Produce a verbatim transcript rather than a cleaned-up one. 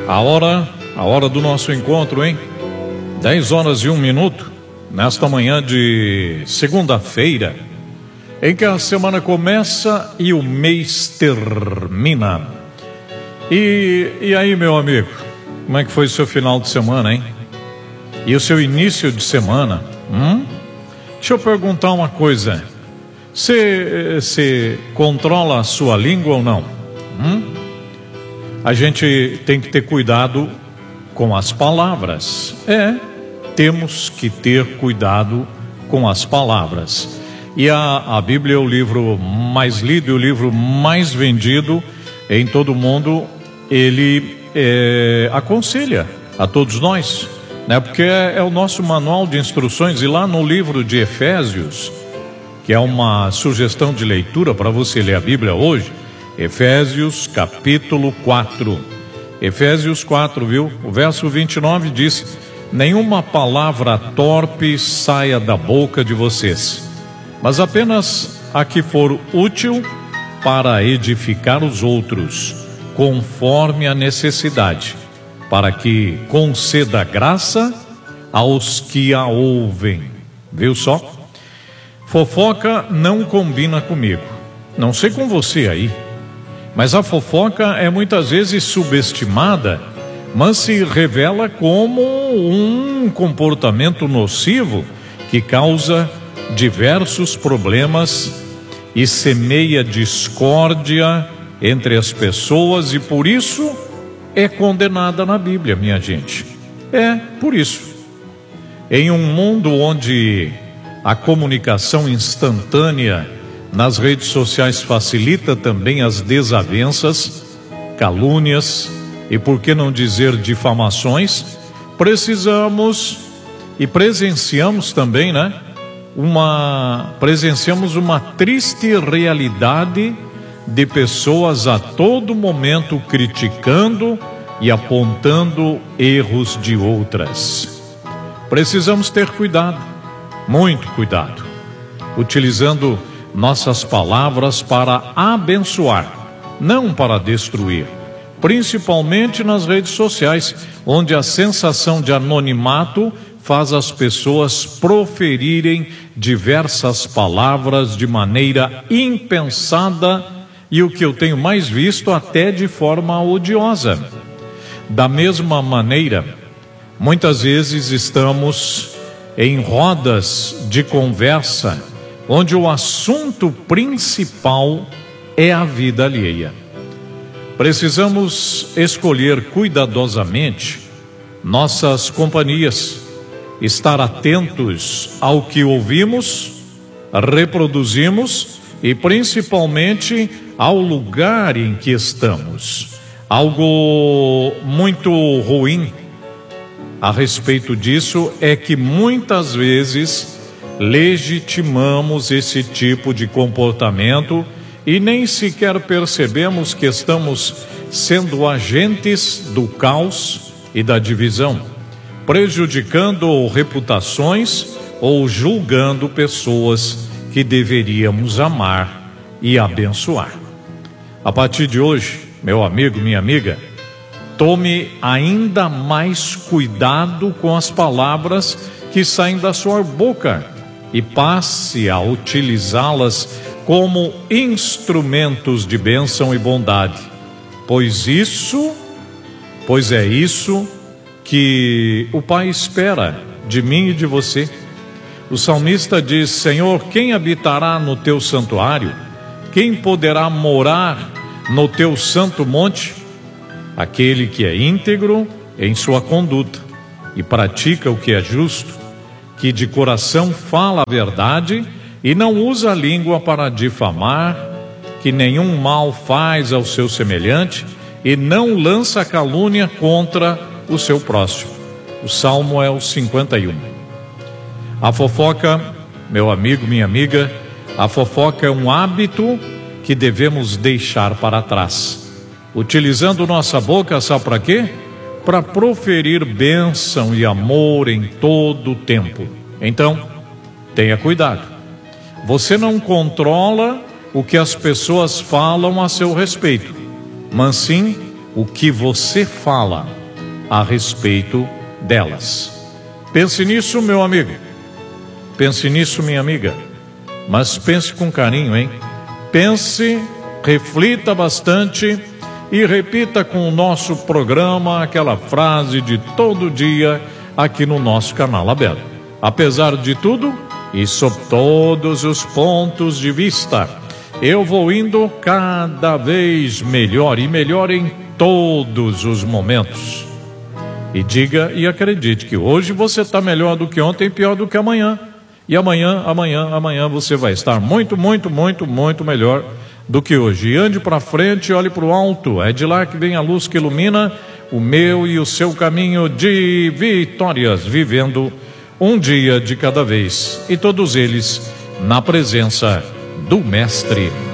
A hora, a hora do nosso encontro, hein? dez horas e um minuto, nesta manhã de segunda-feira, em que a semana começa e o mês termina. E, e aí, meu amigo, como é que foi o seu final de semana, hein? E o seu início de semana? Hum? Deixa eu perguntar uma coisa. Você, você controla a sua língua ou não? Hum? A gente tem que ter cuidado com as palavras. É, temos que ter cuidado com as palavras. E a, a Bíblia é o livro mais lido e o livro mais vendido em todo o mundo. Ele é, aconselha a todos nós, né? Porque é, é o nosso manual de instruções. E lá no livro de Efésios, que é uma sugestão de leitura para você ler a Bíblia hoje, Efésios capítulo quatro, Efésios quatro, viu? O verso vinte e nove diz: nenhuma palavra torpe saia da boca de vocês, mas apenas a que for útil para edificar os outros, conforme a necessidade, para que conceda graça aos que a ouvem. Viu só? Fofoca não combina comigo. Não sei com você aí, mas a fofoca é muitas vezes subestimada, mas se revela como um comportamento nocivo que causa diversos problemas e semeia discórdia entre as pessoas, e por isso é condenada na Bíblia, minha gente. É por isso. Em um mundo onde a comunicação instantânea nas redes sociais facilita também as desavenças, calúnias e, por que não dizer, difamações, precisamos e presenciamos também, né? Uma, presenciamos uma triste realidade de pessoas a todo momento criticando e apontando erros de outras. Precisamos ter cuidado, muito cuidado, utilizando nossas palavras para abençoar, não para destruir, principalmente nas redes sociais, onde a sensação de anonimato faz as pessoas proferirem diversas palavras de maneira impensada e, o que eu tenho mais visto, até de forma odiosa. Da mesma maneira, muitas vezes estamos em rodas de conversa onde o assunto principal é a vida alheia. Precisamos escolher cuidadosamente nossas companhias, estar atentos ao que ouvimos, reproduzimos e principalmente ao lugar em que estamos. Algo muito ruim a respeito disso é que muitas vezes legitimamos esse tipo de comportamento e nem sequer percebemos que estamos sendo agentes do caos e da divisão, prejudicando reputações ou julgando pessoas que deveríamos amar e abençoar. A partir de hoje, meu amigo, minha amiga, tome ainda mais cuidado com as palavras que saem da sua boca e passe a utilizá-las como instrumentos de bênção e bondade, pois isso, pois é isso que o Pai espera de mim e de você. O salmista diz: Senhor, quem habitará no teu santuário? Quem poderá morar no teu santo monte? Aquele que é íntegro em sua conduta e pratica o que é justo, que de coração fala a verdade e não usa a língua para difamar, que nenhum mal faz ao seu semelhante e não lança calúnia contra o seu próximo. O Salmo é o cinquenta e um. A fofoca, meu amigo, minha amiga, a fofoca é um hábito que devemos deixar para trás, utilizando nossa boca, sabe para quê? Para proferir bênção e amor em todo o tempo. Então, tenha cuidado. Você não controla o que as pessoas falam a seu respeito, mas sim o que você fala a respeito delas. Pense nisso, meu amigo. Pense nisso, minha amiga. Mas pense com carinho, hein? Pense, reflita bastante e repita com o nosso programa aquela frase de todo dia aqui no nosso canal aberto. Apesar de tudo e sob todos os pontos de vista, eu vou indo cada vez melhor e melhor em todos os momentos. E diga e acredite que hoje você está melhor do que ontem e pior do que amanhã. E amanhã, amanhã, amanhã você vai estar muito, muito, muito, muito melhor do que hoje. E ande para frente, olhe para o alto. É de lá que vem a luz que ilumina o meu e o seu caminho de vitórias, vivendo um dia de cada vez. E todos eles na presença do Mestre